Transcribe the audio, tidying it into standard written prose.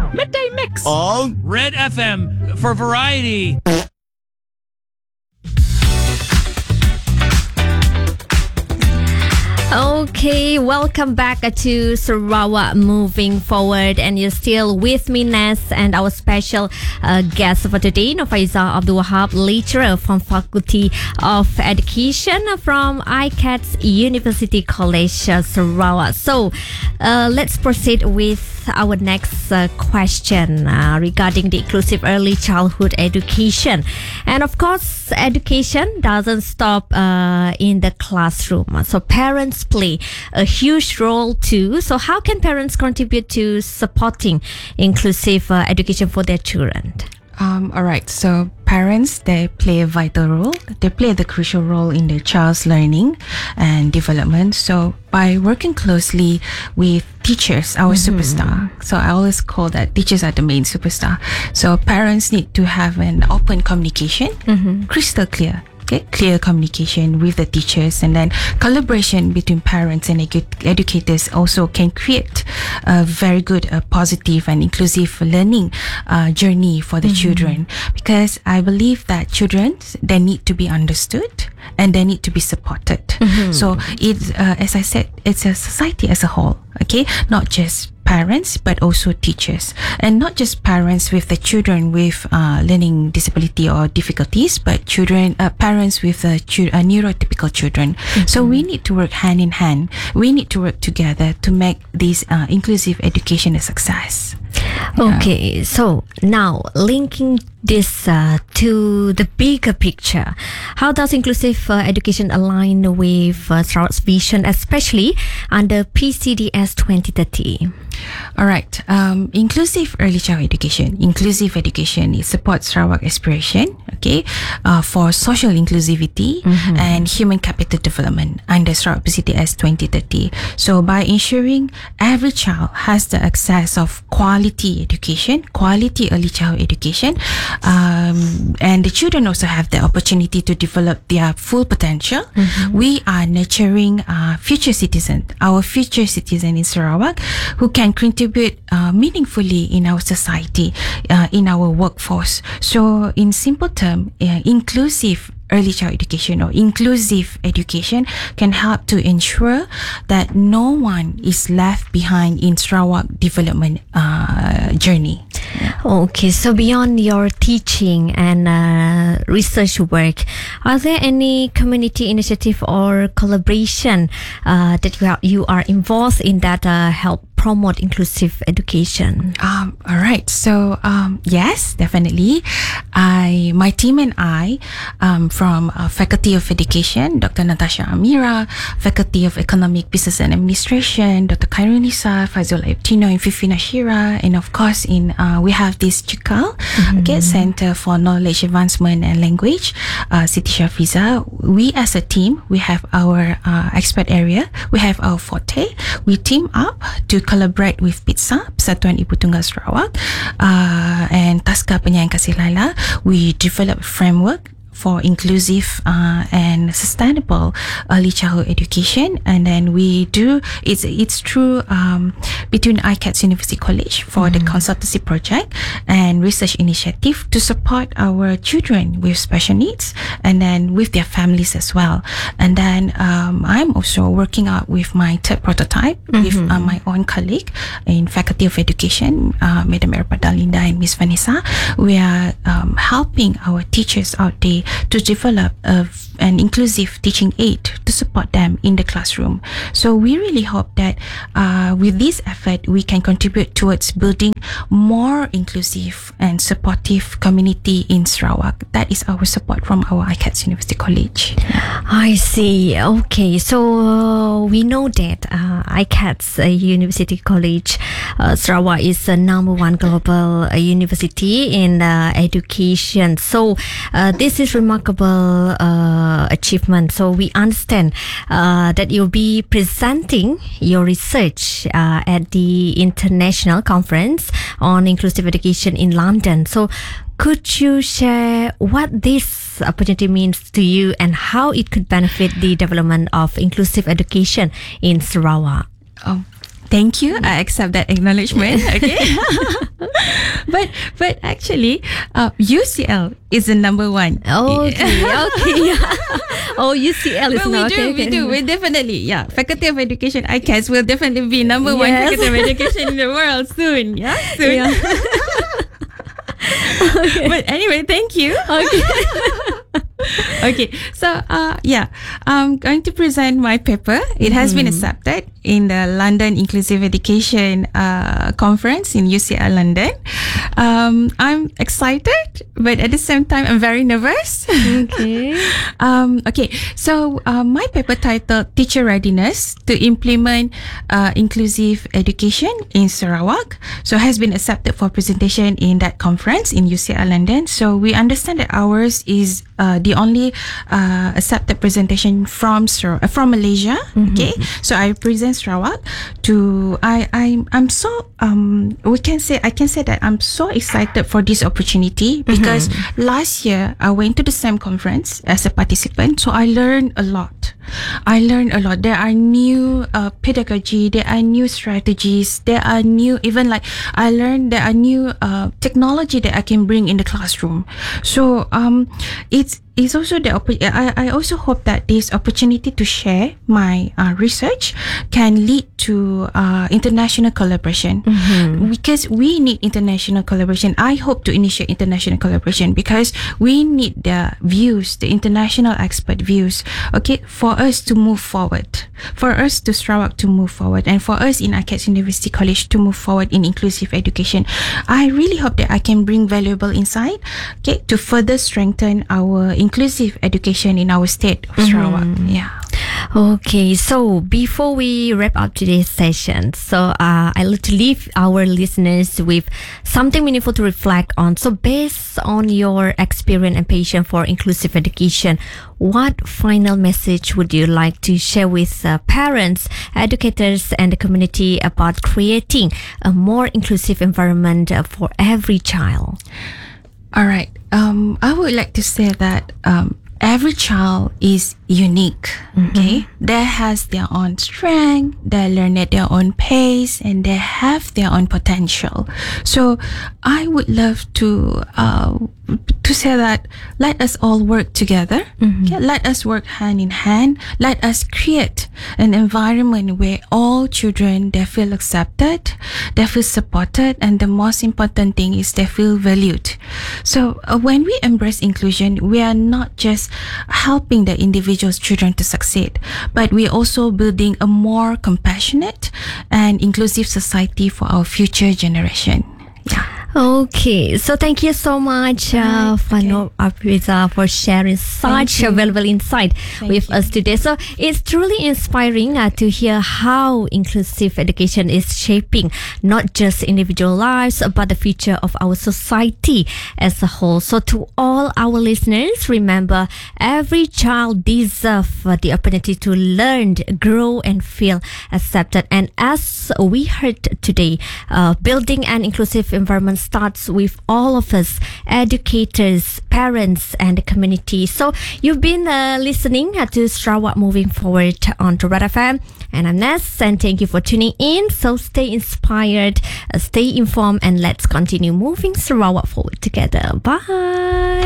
Midday Mix on Red FM for variety. Okay, welcome back to Sarawak Moving Forward, and you're still with me, Ness, and our special guest for today, Nofaiza Abdul Wahab, lecturer from Faculty of Education from ICATS University College Sarawak. So let's proceed with our next question regarding the inclusive early childhood education. And of course, education doesn't stop in the classroom. So parents play a huge role too. So how can parents contribute to supporting inclusive education for their children? All right. So parents, they play a vital role. They play the crucial role in their child's learning and development. So by working closely with teachers, our superstar. So I always call that teachers are the main superstar. So parents need to have an open communication, crystal clear. Okay, clear communication with the teachers, and then collaboration between parents and educators also can create a very good, positive and inclusive learning journey for the children. Because I believe that children, they need to be understood and they need to be supported. So it's, as I said, it's a society as a whole. Okay, not just parents but also teachers, and not just parents with the children with learning disability or difficulties, but parents with neurotypical children. So we need to work hand in hand. We need to work together to make this inclusive education a success. Okay, so now linking this to the bigger picture, how does inclusive education align with Sarawak's vision, especially under PCDS 2030? All right. Inclusive early childhood education. Inclusive education, it supports Sarawak aspiration, okay, for social inclusivity and human capital development under Sarawak PCDS 2030. So by ensuring every child has the access of quality education, quality early childhood education, and the children also have the opportunity to develop their full potential, we are nurturing future citizens, our future citizens in Sarawak, who can contribute meaningfully in our society, in our workforce. So in simple terms, inclusive early child education or inclusive education can help to ensure that no one is left behind in Sarawak development journey. Okay, so beyond your teaching and research work, are there any community initiative or collaboration that you are involved in that help promote inclusive education? All right. So yes, definitely. My team and I, from Faculty of Education, Dr. Natasha Amira, Faculty of Economic Business and Administration, Dr. Khairul Nisa, Fazul Ayubtino, and Fifi Nashira, and of course we have this CHIKAL, okay, Center for Knowledge Advancement and Language, Siti Shafiza. We as a team, we have our expert area, we have our forte. We team up to collaborate with PITSA, Persatuan Ibu Tunggal Sarawak, and Taska Penyayang Kasih Laila. We develop framework for inclusive and sustainable early childhood education, and then we do it's through between ICATS University College for the consultancy project and research initiative to support our children with special needs, and then with their families as well. And then I'm also working out with my third prototype with my own colleague in Faculty of Education, Madam Erpada Linda and Miss Vanessa. We are helping our teachers out there to develop an inclusive teaching aid to support them in the classroom. So we really hope that with this effort we can contribute towards building more inclusive and supportive community in Sarawak. That is our support from our ICATS University College. I see. Okay, so we know that ICATS University College Sarawak is the #1 global university in education. So this is remarkable achievement. So we understand that you'll be presenting your research at the International Conference on Inclusive Education in London. So could you share what this opportunity means to you and how it could benefit the development of inclusive education in Sarawak? Thank you. I accept that acknowledgement. Okay. but actually, UCL is the number one. Okay. Oh, UCL is But not we definitely, Faculty of Education, ICAS will definitely be number one Yes. faculty of education in the world soon. Soon. Yeah. But anyway, thank you. Okay. Okay, so I'm going to present my paper. It has been accepted in the London Inclusive Education Conference in UCL London. I'm excited, but at the same time, I'm very nervous. Okay. Okay, so my paper titled Teacher Readiness to Implement Inclusive Education in Sarawak, so has been accepted for presentation in that conference in UCL London. So we understand that ours is the only accepted presentation from Malaysia. Okay, so I present Sarawak to I'm so I can say that I'm so excited for this opportunity because last year I went to the same conference as a participant, so I learned a lot. There are new pedagogy, there are new strategies, there are new, even like I learned there are new technology that I can bring in the classroom. So it's also I also hope that this opportunity to share my research can lead to international collaboration, because we need international collaboration. I hope to initiate international collaboration because we need the views, the international expert views, okay, for us to move forward, for us to Sarawak to move forward, and for us in ICAS University College to move forward in inclusive education. I really hope that I can bring valuable insight, okay, to further strengthen our inclusive education in our state of Sarawak. Okay, so before we wrap up today's session, so I'd like to leave our listeners with something meaningful to reflect on. So based on your experience and passion for inclusive education, what final message would you like to share with parents, educators, and the community about creating a more inclusive environment for every child? All right. I would like to say that every child is unique. Okay, they has their own strength, they learn at their own pace, and they have their own potential. So I would love to say that let us all work together. Okay? Let us work hand in hand. Let us create an environment where all children, they feel accepted, they feel supported, and the most important thing is they feel valued. So when we embrace inclusion, we are not just helping the individual's children to succeed, but we are also building a more compassionate and inclusive society for our future generation. Okay, so thank you so much, Fano Apriza, for sharing such a valuable insight with us today. So it's truly inspiring to hear how inclusive education is shaping not just individual lives, but the future of our society as a whole. So to all our listeners, remember, every child deserves the opportunity to learn, grow, and feel accepted. And as we heard today, building an inclusive environment starts with all of us, educators, parents, and the community. So you've been listening to Sarawak Moving Forward on Red FM, and I'm Ness, and thank you for tuning in. So stay inspired, stay informed, and let's continue moving Sarawak forward together. Bye.